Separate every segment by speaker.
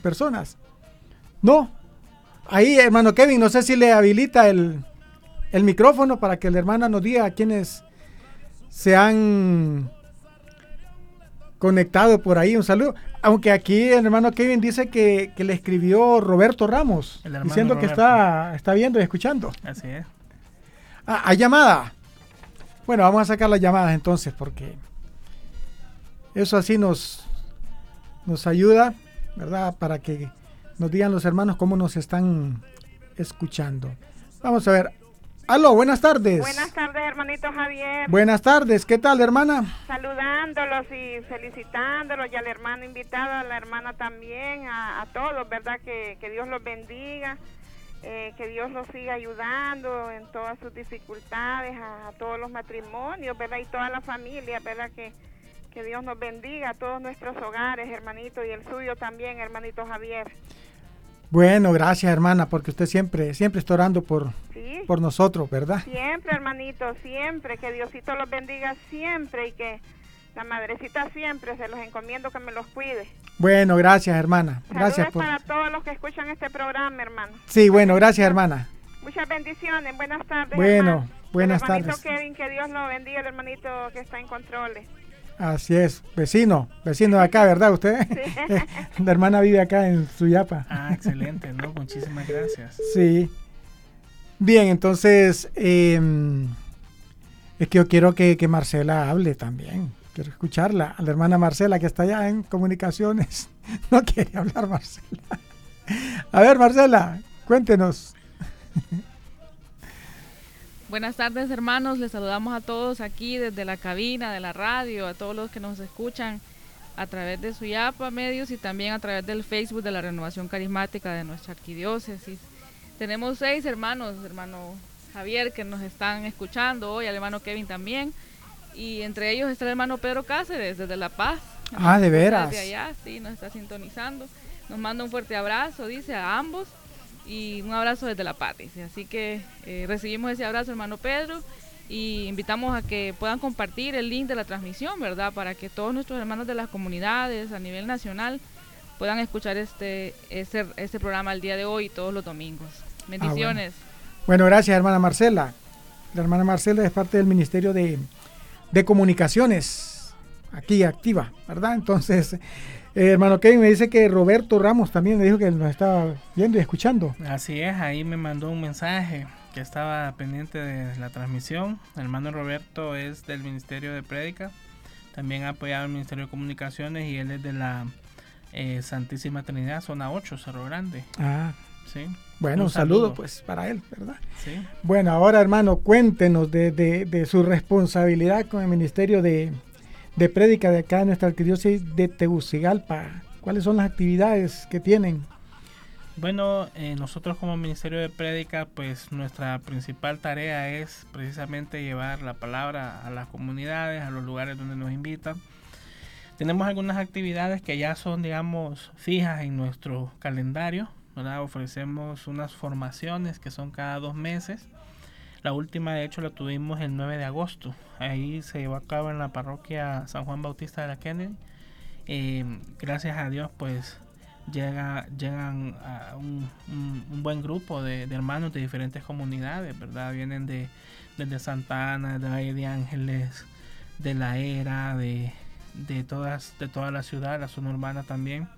Speaker 1: personas. No. Ahí, hermano Kevin, no sé si le habilita el micrófono para que la hermana nos diga a quienes se han conectado por ahí. Un saludo. Aunque aquí el hermano Kevin dice que le escribió Roberto Ramos, diciendo Roberto que está viendo y escuchando.
Speaker 2: Así es.
Speaker 1: ¿Hay llamada? Bueno, vamos a sacar las llamadas entonces, porque eso así nos ayuda, ¿verdad? Para que nos digan los hermanos cómo nos están escuchando. Vamos a ver. Aló, buenas tardes.
Speaker 3: Buenas tardes, hermanito Javier.
Speaker 1: Buenas tardes, ¿qué tal, hermana?
Speaker 3: Saludándolos y felicitándolos, y al hermano invitado, a la hermana también, a todos, ¿verdad? Que Dios los bendiga, que Dios los siga ayudando en todas sus dificultades, a todos los matrimonios, ¿verdad? Y toda la familia, ¿verdad? Que Dios nos bendiga a todos nuestros hogares, hermanito, y el suyo también, hermanito Javier.
Speaker 1: Bueno, gracias, hermana, porque usted siempre está orando por nosotros, ¿verdad?
Speaker 3: Siempre, hermanito, siempre, que Diosito los bendiga siempre y que la madrecita siempre, se los encomiendo que me los cuide.
Speaker 1: Bueno, gracias, hermana. Gracias
Speaker 3: para todos los que escuchan este programa, hermano.
Speaker 1: Sí, bueno, gracias, hermana.
Speaker 3: Muchas bendiciones, buenas tardes.
Speaker 1: Bueno,
Speaker 3: hermano.
Speaker 1: buenas
Speaker 3: el hermanito
Speaker 1: tardes.
Speaker 3: Kevin, que Dios lo bendiga, el hermanito que está en controles.
Speaker 1: Así es, vecino de acá, ¿verdad? Usted, sí. La hermana vive acá en Suyapa.
Speaker 2: Excelente, ¿no? Muchísimas gracias.
Speaker 1: Sí. Bien, entonces, es que yo quiero que Marcela hable también. Quiero escucharla. A la hermana Marcela, que está allá en comunicaciones. No quiere hablar, Marcela. A ver, Marcela, cuéntenos.
Speaker 4: Buenas tardes, hermanos, les saludamos a todos aquí desde la cabina de la radio, a todos los que nos escuchan a través de Suyapa Medios y también a través del Facebook de la Renovación Carismática de nuestra arquidiócesis. Tenemos 6 hermanos, hermano Javier, que nos están escuchando hoy, al hermano Kevin también, y entre ellos está el hermano Pedro Cáceres, desde La Paz.
Speaker 1: ¿De veras?
Speaker 4: Desde allá, sí, nos está sintonizando. Nos manda un fuerte abrazo, dice, a ambos. Y un abrazo desde La Paz, dice. Así que recibimos ese abrazo, hermano Pedro, y invitamos a que puedan compartir el link de la transmisión, ¿verdad? Para que todos nuestros hermanos de las comunidades a nivel nacional puedan escuchar este programa el día de hoy y todos los domingos. Bendiciones.
Speaker 1: Bueno, gracias, hermana Marcela. La hermana Marcela es parte del Ministerio de Comunicaciones, aquí activa, ¿verdad? Entonces... hermano Kevin me dice que Roberto Ramos también me dijo que nos estaba viendo y escuchando.
Speaker 2: Así es, ahí me mandó un mensaje que estaba pendiente de la transmisión. El hermano Roberto es del Ministerio de Prédica, también ha apoyado el Ministerio de Comunicaciones y él es de la Santísima Trinidad, zona 8, Cerro Grande. Sí.
Speaker 1: Bueno, un saludo pues para él, ¿verdad?
Speaker 2: Sí.
Speaker 1: Bueno, ahora hermano, cuéntenos de su responsabilidad con el Ministerio de Prédica de acá en nuestra arquidiócesis de Tegucigalpa. ¿Cuáles son las actividades que tienen?
Speaker 2: Bueno, nosotros como Ministerio de Prédica, pues nuestra principal tarea es precisamente llevar la palabra a las comunidades, a los lugares donde nos invitan. Tenemos algunas actividades que ya son, digamos, fijas en nuestro calendario, ¿verdad? Ofrecemos unas formaciones que son cada 2 meses. La última, de hecho, la tuvimos el 9 de agosto. Ahí se llevó a cabo en la parroquia San Juan Bautista de la Kennedy. Gracias a Dios, pues, llegan a un buen grupo de hermanos de diferentes comunidades, ¿verdad? Vienen desde Santa Ana, de Valle de Ángeles, de La Era, de toda la ciudad, la zona urbana también.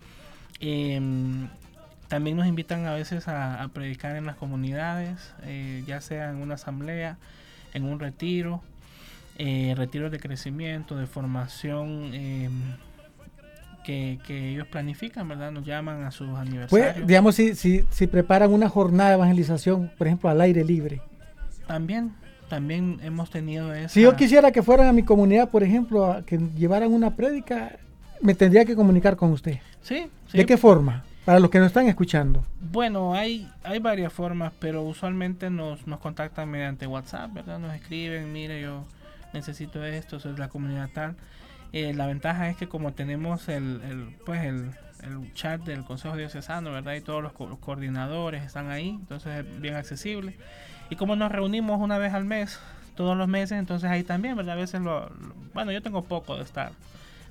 Speaker 2: También nos invitan a veces a predicar en las comunidades, ya sea en una asamblea, en un retiro, retiros de crecimiento, de formación que ellos planifican, ¿verdad? Nos llaman a sus aniversarios.
Speaker 1: Pues, digamos, si preparan una jornada de evangelización, por ejemplo, al aire libre.
Speaker 2: También hemos tenido eso.
Speaker 1: Si yo quisiera que fueran a mi comunidad, por ejemplo, a que llevaran una prédica, me tendría que comunicar con usted.
Speaker 2: Sí.
Speaker 1: ¿De qué forma? Para los que nos están escuchando.
Speaker 2: Bueno, hay varias formas, pero usualmente nos contactan mediante WhatsApp, ¿verdad? Nos escriben, mire, yo necesito esto, soy de la comunidad tal. La ventaja es que como tenemos el chat del Consejo Diocesano, ¿verdad? Y todos los coordinadores están ahí, entonces es bien accesible. Y como nos reunimos una vez al mes, todos los meses, entonces ahí también, ¿verdad? A veces bueno, yo tengo poco de estar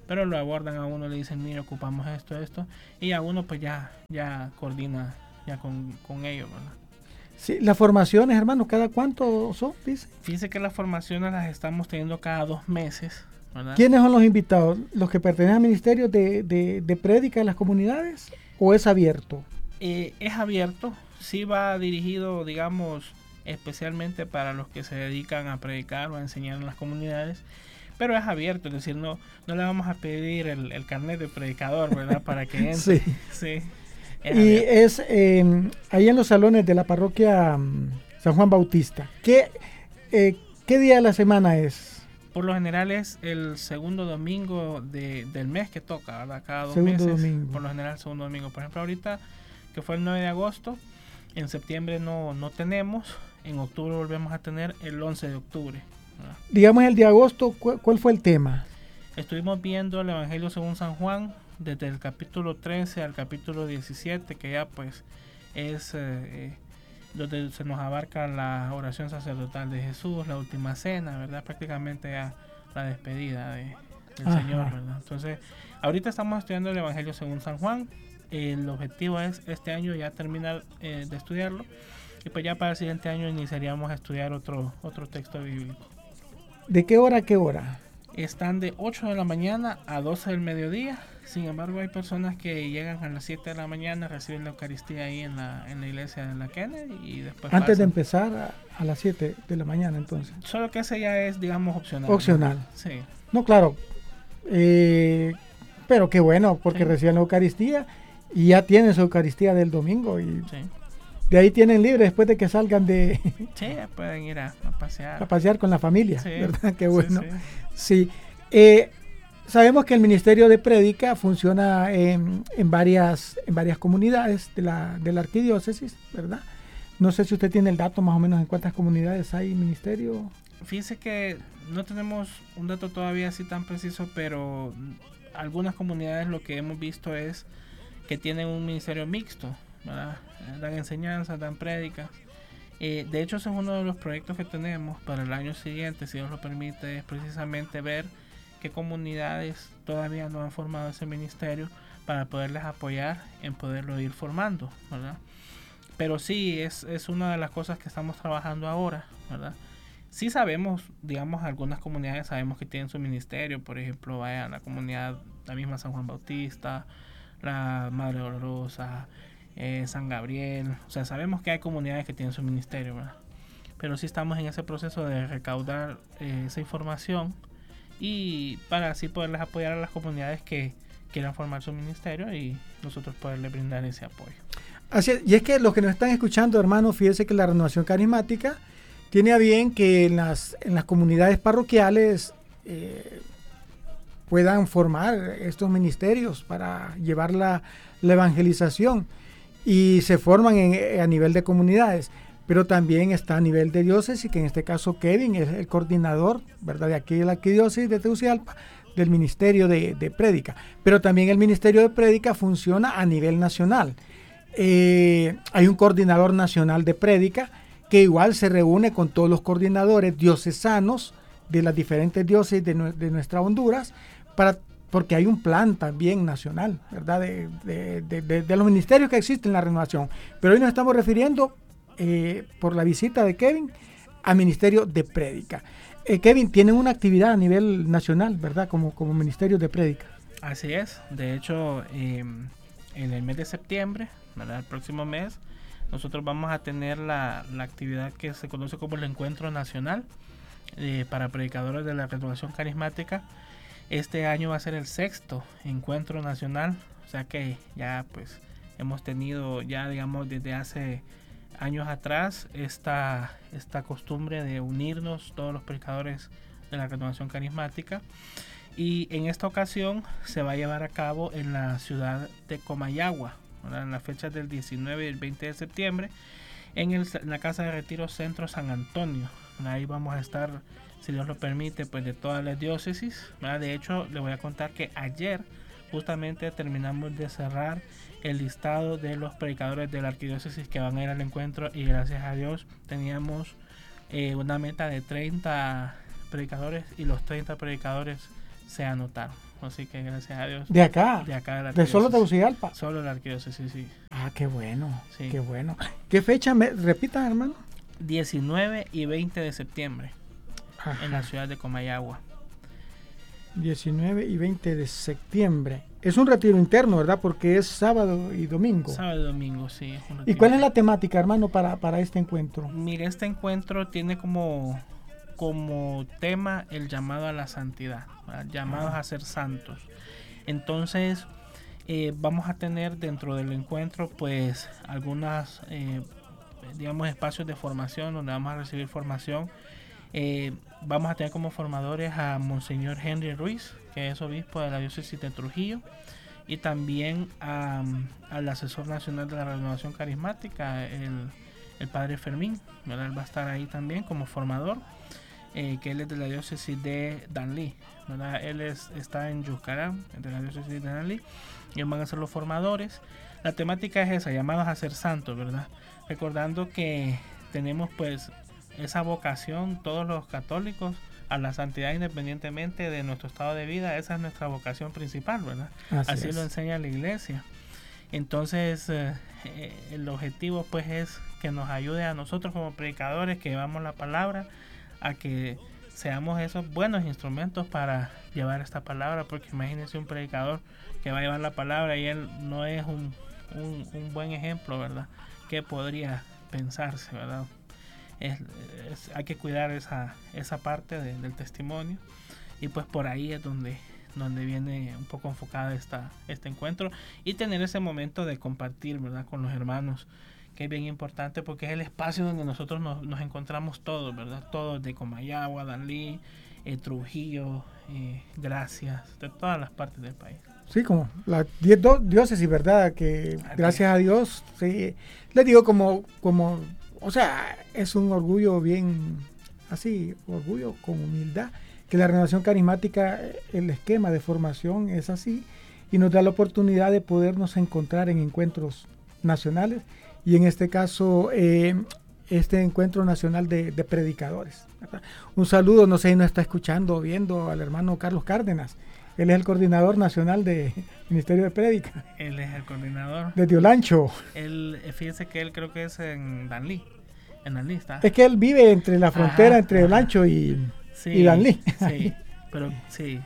Speaker 2: pero lo abordan a uno, le dicen, mira, ocupamos esto, y a uno pues ya coordina ya con ellos, ¿verdad?
Speaker 1: Sí, las formaciones, hermano, ¿cada cuánto son? Dice.
Speaker 2: Fíjense que las formaciones las estamos teniendo cada 2 meses, ¿verdad?
Speaker 1: ¿Quiénes son los invitados? ¿Los que pertenecen al Ministerio de Prédica de las comunidades? ¿O es abierto?
Speaker 2: Es abierto, sí va dirigido, digamos, especialmente para los que se dedican a predicar o a enseñar en las comunidades, pero es abierto, es decir, no le vamos a pedir el carnet de predicador, ¿verdad? Para que entre. Sí.
Speaker 1: Y es ahí en los salones de la parroquia San Juan Bautista. ¿Qué día de la semana es?
Speaker 2: Por lo general es el segundo domingo del mes que toca, ¿verdad? Cada 2
Speaker 1: segundo
Speaker 2: meses.
Speaker 1: Domingo.
Speaker 2: Por lo general el segundo domingo. Por ejemplo, ahorita que fue el 9 de agosto, en septiembre no tenemos, en octubre volvemos a tener el 11 de octubre. ¿Verdad?
Speaker 1: Digamos el de agosto, ¿cuál fue el tema?
Speaker 2: Estuvimos viendo el Evangelio según San Juan, desde el capítulo 13 al capítulo 17, que ya pues es donde se nos abarca la oración sacerdotal de Jesús, la última cena, ¿verdad? Prácticamente ya la despedida del Señor, ¿verdad? Entonces, ahorita estamos estudiando el Evangelio según San Juan. El objetivo es este año ya terminar de estudiarlo, y pues ya para el siguiente año iniciaríamos a estudiar otro texto bíblico.
Speaker 1: ¿De qué hora a qué hora?
Speaker 2: Están de 8 de la mañana a 12 del mediodía. Sin embargo, hay personas que llegan a las 7 de la mañana, reciben la Eucaristía ahí en la iglesia de la Kennedy y después
Speaker 1: antes
Speaker 2: pasan.
Speaker 1: de empezar a las 7 de la mañana, entonces.
Speaker 2: Solo que ese ya es, digamos, opcional.
Speaker 1: Opcional.
Speaker 2: ¿No? Sí.
Speaker 1: No, claro. Pero qué bueno, porque reciben la Eucaristía y ya tienen su Eucaristía del domingo. Y de ahí tienen libre después de que salgan de...
Speaker 2: Sí, pueden ir a pasear.
Speaker 1: A pasear con la familia,
Speaker 2: Sí,
Speaker 1: ¿verdad? Qué bueno.
Speaker 2: Sí.
Speaker 1: Sabemos que el Ministerio de Prédica funciona en varias comunidades de la arquidiócesis, ¿verdad? No sé si usted tiene el dato más o menos en cuántas comunidades hay ministerio.
Speaker 2: Fíjese que no tenemos un dato todavía así tan preciso, pero algunas comunidades lo que hemos visto es que tienen un ministerio mixto, ¿verdad? Dan enseñanzas, dan prédicas. De hecho, ese es uno de los proyectos que tenemos para el año siguiente, si Dios lo permite, es precisamente ver qué comunidades todavía no han formado ese ministerio para poderles apoyar en poderlo ir formando, ¿verdad? Pero sí, es una de las cosas que estamos trabajando ahora, ¿verdad? Sí sabemos, digamos, algunas comunidades sabemos que tienen su ministerio, por ejemplo, vaya la comunidad, la misma San Juan Bautista, la Madre Dolorosa, San Gabriel, o sea, sabemos que hay comunidades que tienen su ministerio, ¿verdad? Pero sí estamos en ese proceso de recaudar esa información y para así poderles apoyar a las comunidades que quieran formar su ministerio y nosotros poderles brindar ese apoyo.
Speaker 1: Así es, y es que los que nos están escuchando, hermanos, fíjense que la Renovación Carismática tiene a bien que en las comunidades parroquiales puedan formar estos ministerios para llevar la evangelización, y se forman a nivel de comunidades, pero también está a nivel de diócesis, que en este caso Kevin es el coordinador, ¿verdad?, de aquí de la arquidiócesis de Tegucigalpa, del Ministerio de Prédica, pero también el Ministerio de Prédica funciona a nivel nacional. Hay un coordinador nacional de Prédica que igual se reúne con todos los coordinadores diocesanos de las diferentes diócesis de nuestra Honduras, porque hay un plan también nacional, ¿verdad?, de los ministerios que existen en la renovación. Pero hoy nos estamos refiriendo, por la visita de Kevin, al Ministerio de Prédica. Kevin, tienen una actividad a nivel nacional, ¿verdad?, como Ministerio de Prédica.
Speaker 2: Así es. De hecho, en el mes de septiembre, ¿verdad?, el próximo mes, nosotros vamos a tener la actividad que se conoce como el Encuentro Nacional para predicadores de la Renovación Carismática. Este año va a ser el 6º Encuentro Nacional, o sea que ya pues hemos tenido ya, digamos, desde hace años atrás esta costumbre de unirnos todos los predicadores de la Renovación Carismática, y en esta ocasión se va a llevar a cabo en la ciudad de Comayagua, ¿verdad?, en las fechas del 19 y el 20 de septiembre en la Casa de Retiro Centro San Antonio. Ahí vamos a estar, si Dios lo permite, pues de todas las diócesis, ¿verdad? De hecho, le voy a contar que ayer justamente terminamos de cerrar el listado de los predicadores de la arquidiócesis que van a ir al encuentro, y gracias a Dios teníamos una meta de 30 predicadores y los 30 predicadores se anotaron. así que gracias a Dios.
Speaker 1: ¿De acá?
Speaker 2: De acá de la
Speaker 1: ¿De solo Tegucigalpa?
Speaker 2: Solo la arquidiócesis, sí.
Speaker 1: Ah, qué bueno,
Speaker 2: Sí.
Speaker 1: qué bueno. ¿Qué fecha? Repita, hermano.
Speaker 2: 19 y 20 de septiembre
Speaker 1: Ajá.
Speaker 2: en la ciudad de Comayagua.
Speaker 1: 19 y 20 de septiembre. Es un retiro interno, ¿verdad? Porque es sábado y domingo.
Speaker 2: Sábado y domingo, sí. es un
Speaker 1: ¿Y
Speaker 2: retiro.
Speaker 1: cuál es la temática, hermano, para este encuentro?
Speaker 2: Mire, este encuentro tiene como tema el llamado a la santidad, ¿verdad? Llamados a ser santos. Entonces, vamos a tener dentro del encuentro, pues, algunas, digamos, espacios de formación donde vamos a recibir formación. Vamos a tener como formadores a Monseñor Henry Ruiz, que es obispo de la diócesis de Trujillo, y también al asesor nacional de la renovación carismática, el padre Fermín, ¿verdad? Él va a estar ahí también como formador, que él es de la diócesis de Danlí, ¿verdad? Él está en Yuscará, de la diócesis de Danlí, y ellos van a ser los formadores. La temática es esa, llamados a ser santos, ¿verdad? Recordando que tenemos pues esa vocación, todos los católicos, a la santidad independientemente de nuestro estado de vida. Esa es nuestra vocación principal, ¿verdad? Así lo enseña la iglesia. Entonces, el objetivo pues es que nos ayude a nosotros como predicadores que llevamos la palabra, a que seamos esos buenos instrumentos para llevar esta palabra, porque imagínense un predicador que va a llevar la palabra y él no es un buen ejemplo, ¿verdad? ¿Qué podría pensarse, verdad? Hay que cuidar esa parte del testimonio, y pues por ahí es donde viene un poco enfocada este encuentro, y tener ese momento de compartir, ¿verdad?, con los hermanos, que es bien importante porque es el espacio donde nosotros nos encontramos todos, ¿verdad? Todos de Comayagua, Danlí, Trujillo, Gracias, de todas las partes del país.
Speaker 1: Sí, como las 10 diócesis, ¿verdad? Que gracias a Dios, sí, les digo como, o sea, es un orgullo bien, así, orgullo con humildad, que la renovación carismática, el esquema de formación es así, y nos da la oportunidad de podernos encontrar en encuentros nacionales, y en este caso, este encuentro nacional de predicadores, ¿verdad? Un saludo, no sé si nos está escuchando o viendo, al hermano Carlos Cárdenas. Él es el coordinador nacional del Ministerio de Prédica.
Speaker 2: Él es el coordinador.
Speaker 1: Desde Olancho.
Speaker 2: Fíjese que él creo que es en Danlí. En Danlí está.
Speaker 1: Es que él vive entre la frontera entre Olancho y Danlí.
Speaker 2: Sí, pero sí.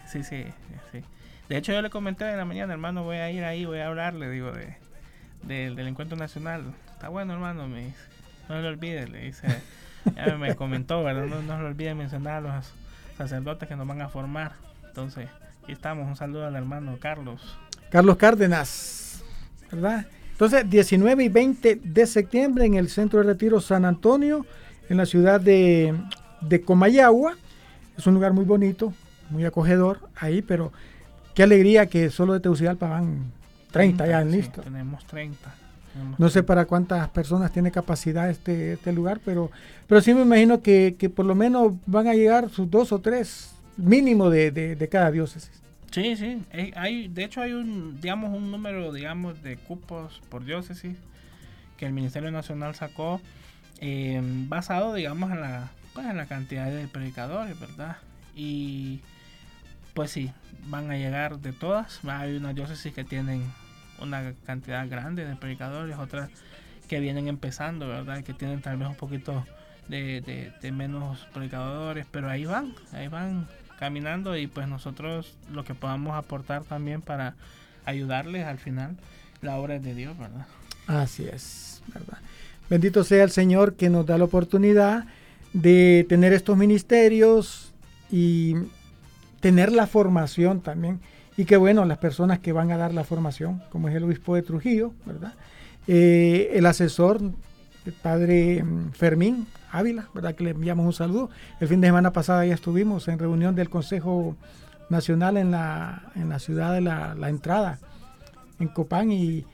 Speaker 2: De hecho, yo le comenté en la mañana, hermano, voy a ir ahí, voy a hablarle, digo, del encuentro nacional. Está bueno, hermano, me dice. No lo olvide, le dice. Ya me comentó, ¿verdad? No se lo olvide mencionar a los sacerdotes que nos van a formar. Entonces, aquí estamos. Un saludo al hermano Carlos
Speaker 1: Cárdenas, ¿verdad? Entonces, 19 y 20 de septiembre en el Centro de Retiro San Antonio, en la ciudad de Comayagua. Es un lugar muy bonito, muy acogedor ahí, pero qué alegría que solo de Tegucigalpa van 30 ya listos.
Speaker 2: Sí, tenemos 30.
Speaker 1: No sé para cuántas personas tiene capacidad este lugar, pero sí me imagino que por lo menos van a llegar sus 2 o 3 mínimo de cada diócesis.
Speaker 2: Sí. De hecho hay un número, digamos, de cupos por diócesis que el Ministerio Nacional sacó, basado, digamos, en la cantidad de predicadores, ¿verdad? Y pues sí, van a llegar de todas. Hay unas diócesis que tienen una cantidad grande de predicadores, otras que vienen empezando, ¿verdad? Que tienen tal vez un poquito de menos predicadores, pero ahí van caminando, y pues nosotros lo que podamos aportar también para ayudarles, al final la obra es de Dios, ¿verdad?
Speaker 1: Así es, ¿verdad? Bendito sea el Señor que nos da la oportunidad de tener estos ministerios y tener la formación también. Y que bueno, las personas que van a dar la formación, como es el obispo de Trujillo, ¿verdad? El asesor, el padre Fermín Ávila, ¿verdad? Que le enviamos un saludo. El fin de semana pasada ya estuvimos en reunión del Consejo Nacional en la ciudad de la Entrada, en Copán,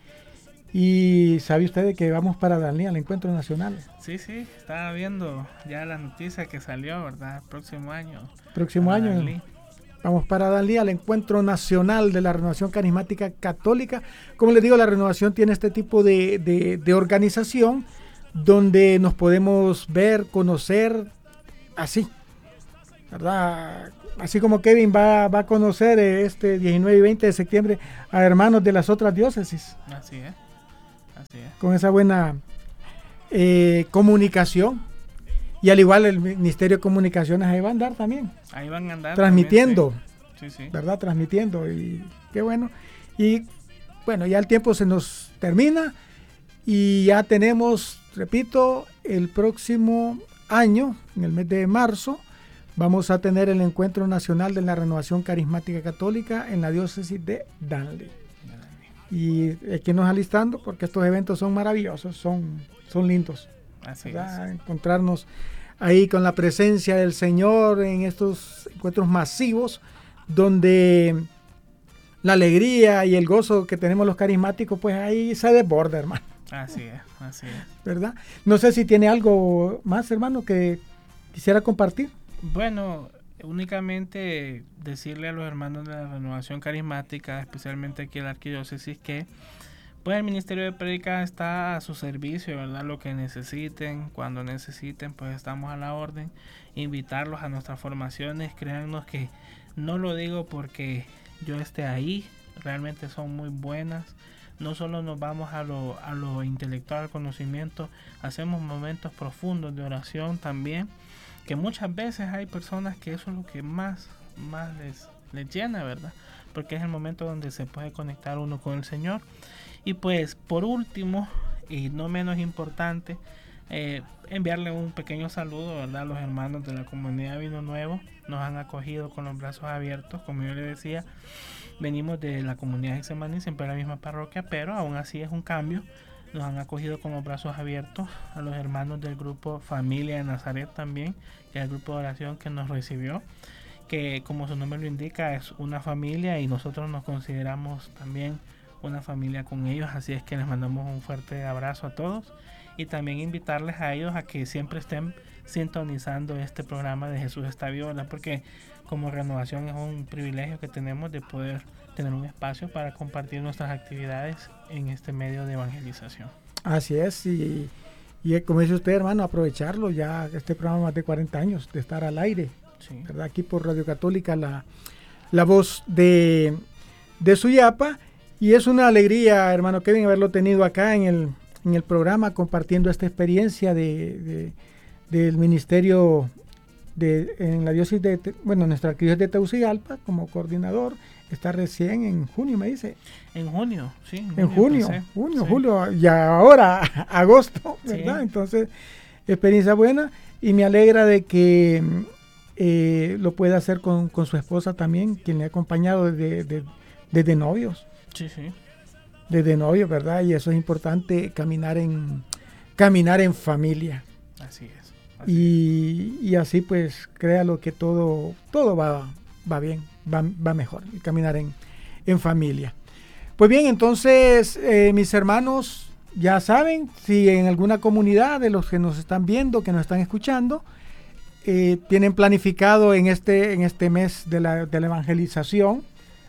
Speaker 1: y sabe usted que vamos para Danlí al encuentro nacional.
Speaker 2: Sí, estaba viendo ya la noticia que salió, ¿verdad? Próximo año.
Speaker 1: Danlí. Vamos para Danlí al encuentro nacional de la Renovación Carismática Católica. Como les digo, la Renovación tiene este tipo de organización donde nos podemos ver, conocer, así, ¿verdad? así como Kevin va a conocer este 19 y 20 de septiembre a hermanos de las otras diócesis.
Speaker 2: Así es.
Speaker 1: Con esa buena comunicación. Y al igual el Ministerio de Comunicaciones ahí va a andar también.
Speaker 2: Ahí van a andar.
Speaker 1: Transmitiendo.
Speaker 2: También, sí.
Speaker 1: ¿Verdad? Transmitiendo. Y qué bueno. Y bueno, ya el tiempo se nos termina. Y ya tenemos, repito, el próximo año, en el mes de marzo, vamos a tener el Encuentro Nacional de la Renovación Carismática Católica en la diócesis de Danlí. Y hay que irnos alistando porque estos eventos son maravillosos, son lindos.
Speaker 2: Así
Speaker 1: es. Encontrarnos ahí con la presencia del Señor en estos encuentros masivos donde la alegría y el gozo que tenemos los carismáticos, pues ahí se desborda, hermano.
Speaker 2: Así es.
Speaker 1: ¿Verdad? No sé si tiene algo más, hermano, que quisiera compartir.
Speaker 2: Bueno, únicamente decirle a los hermanos de la Renovación Carismática, especialmente aquí en la Arquidiócesis, que pues el Ministerio de Prédica está a su servicio, ¿verdad? Lo que necesiten, cuando necesiten, pues estamos a la orden. Invitarlos a nuestras formaciones, créannos que no lo digo porque yo esté ahí, realmente son muy buenas. No solo nos vamos a lo intelectual, al conocimiento, hacemos momentos profundos de oración también, que muchas veces hay personas que eso es lo que más les llena, ¿verdad? Porque es el momento donde se puede conectar uno con el Señor. Y pues por último, y no menos importante, enviarle un pequeño saludo, ¿verdad? A los hermanos de la comunidad Vino Nuevo. Nos han acogido con los brazos abiertos, como yo le decía. Venimos de la comunidad Getsemaní, siempre la misma parroquia, pero aún así es un cambio. Nos han acogido con los brazos abiertos a los hermanos del grupo Familia de Nazaret también, que es el grupo de oración que nos recibió, que como su nombre lo indica es una familia y nosotros nos consideramos también una familia con ellos, así es que les mandamos un fuerte abrazo a todos y también invitarles a ellos a que siempre estén sintonizando este programa de Jesús está vivo, ¿verdad? Porque como Renovación es un privilegio que tenemos de poder tener un espacio para compartir nuestras actividades en este medio de evangelización.
Speaker 1: Así es, y como dice usted, hermano, aprovecharlo, ya este programa más de 40 años de estar al aire, sí, ¿verdad? Aquí por Radio Católica, la voz de Suyapa, y es una alegría, hermano Kevin, haberlo tenido acá en el programa, compartiendo esta experiencia del ministerio en la diócesis nuestra arquidiócesis de Tegucigalpa como coordinador. Está recién en junio, me dice.
Speaker 2: En junio, sí.
Speaker 1: En junio, julio, y ahora agosto, ¿verdad? Sí. Entonces, experiencia buena, y me alegra de que lo pueda hacer con su esposa también, quien le ha acompañado desde novios.
Speaker 2: Sí.
Speaker 1: Desde novios, ¿verdad? Y eso es importante, caminar en familia.
Speaker 2: Así es.
Speaker 1: Y así pues, créalo que todo va bien, va mejor, el caminar en familia. Pues bien, entonces, mis hermanos, ya saben, si en alguna comunidad de los que nos están viendo, que nos están escuchando, tienen planificado en este mes de la evangelización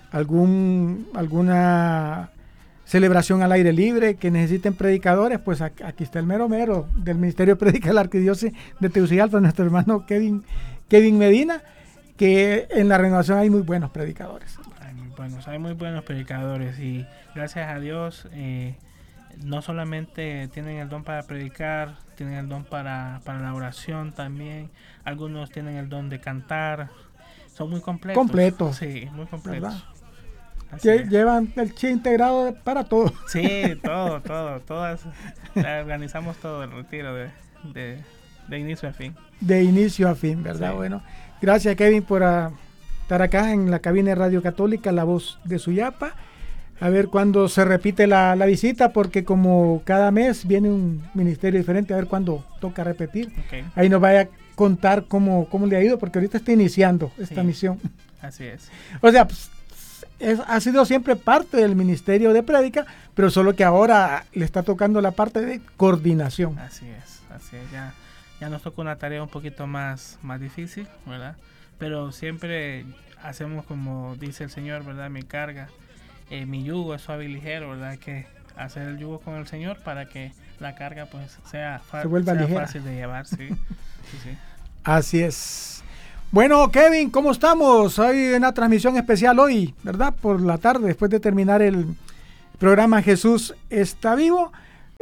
Speaker 1: alguna celebración al aire libre, que necesiten predicadores, pues aquí está el mero del Ministerio de Prédica de la Arquidiócesis de Tegucigalpa, nuestro hermano Kevin Medina, que en la Renovación hay muy buenos predicadores.
Speaker 2: Hay muy buenos predicadores, y gracias a Dios no solamente tienen el don para predicar, tienen el don para la oración también, algunos tienen el don de cantar, son muy completos. Sí, muy completos.
Speaker 1: ¿Verdad? Llevan el chi integrado para todo.
Speaker 2: Sí, todo. Todas organizamos todo el retiro de inicio a fin.
Speaker 1: De inicio a fin, ¿verdad? Sí. Bueno, gracias Kevin por estar acá en la cabina de Radio Católica, la voz de Suyapa. A ver cuándo se repite la visita, porque como cada mes viene un ministerio diferente, a ver cuándo toca repetir.
Speaker 2: Okay.
Speaker 1: Ahí nos vaya a contar cómo le ha ido, porque ahorita está iniciando esta misión.
Speaker 2: Así es.
Speaker 1: O sea, pues, ha sido siempre parte del Ministerio de Prédica, pero solo que ahora le está tocando la parte de coordinación.
Speaker 2: Así es. Ya nos toca una tarea un poquito más difícil, ¿verdad? Pero siempre hacemos como dice el Señor, ¿verdad? Mi carga, mi yugo es suave y ligero, ¿verdad? Hay que hacer el yugo con el Señor para que la carga pues sea fácil de llevar, sí.
Speaker 1: Así es. Bueno, Kevin, ¿cómo estamos? Hay una transmisión especial hoy, ¿verdad? Por la tarde, después de terminar el programa Jesús está vivo.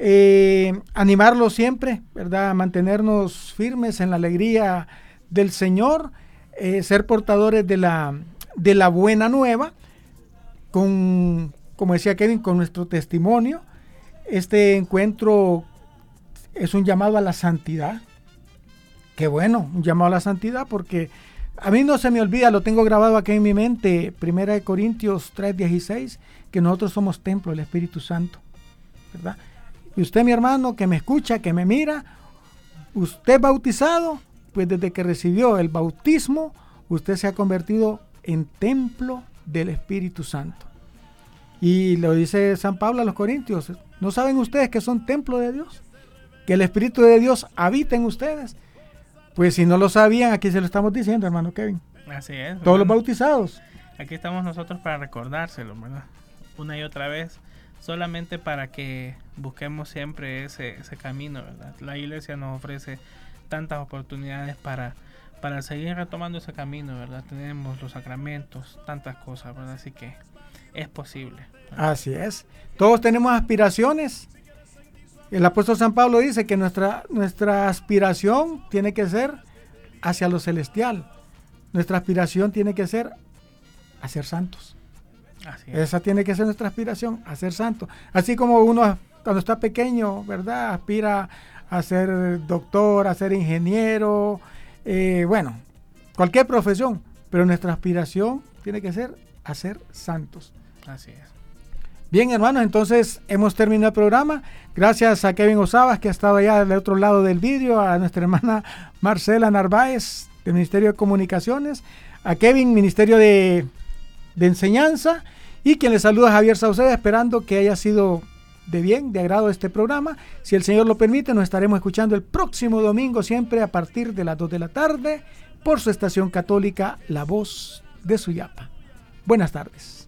Speaker 1: Animarlo siempre, ¿verdad? Mantenernos firmes en la alegría del Señor, ser portadores de la buena nueva, como decía Kevin, con nuestro testimonio. Este encuentro es un llamado a la santidad. Qué bueno, un llamado a la santidad, porque a mí no se me olvida, lo tengo grabado aquí en mi mente, 1 Corintios 3:16, que nosotros somos templo del Espíritu Santo, ¿verdad? Y usted, mi hermano, que me escucha, que me mira, usted bautizado, pues desde que recibió el bautismo, usted se ha convertido en templo del Espíritu Santo. Y lo dice San Pablo a los Corintios, ¿no saben ustedes que son templo de Dios? Que el Espíritu de Dios habita en ustedes. Pues si no lo sabían, aquí se lo estamos diciendo, hermano Kevin.
Speaker 2: Así es.
Speaker 1: Todos los bautizados.
Speaker 2: Aquí estamos nosotros para recordárselo, ¿verdad? Una y otra vez, solamente para que busquemos siempre ese camino, ¿verdad? La iglesia nos ofrece tantas oportunidades para seguir retomando ese camino, ¿verdad? Tenemos los sacramentos, tantas cosas, ¿verdad? Así que es posible, ¿verdad?
Speaker 1: Así es. Todos tenemos aspiraciones. El apóstol San Pablo dice que nuestra aspiración tiene que ser hacia lo celestial. Nuestra aspiración tiene que ser a ser santos.
Speaker 2: Así es.
Speaker 1: Esa tiene que ser nuestra aspiración, a ser santo. Así como uno cuando está pequeño, ¿verdad? Aspira a ser doctor, a ser ingeniero, bueno, cualquier profesión. Pero nuestra aspiración tiene que ser a ser santos.
Speaker 2: Así es.
Speaker 1: Bien, hermanos, entonces hemos terminado el programa. Gracias a Kevin Osabas, que ha estado allá del otro lado del vidrio, a nuestra hermana Marcela Narváez, del Ministerio de Comunicaciones, a Kevin, Ministerio de Enseñanza, y quien les saluda, Javier Sauceda, esperando que haya sido de bien, de agrado este programa. Si el Señor lo permite, nos estaremos escuchando el próximo domingo, siempre a partir de las 2 de la tarde, por su estación católica, La Voz de Suyapa. Buenas tardes.